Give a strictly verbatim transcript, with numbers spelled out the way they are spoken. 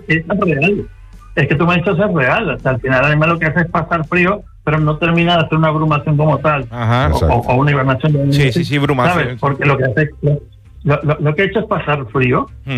es real. Es que tú me has dicho es real. O sea, al final, el animal lo que hace es pasar frío, pero no termina de hacer una brumación como tal. Ajá. O, o una hibernación. Sí, sí, sí, brumación. ¿Sabes? Porque lo que hace, lo, lo, lo que ha hecho es pasar frío. Hmm.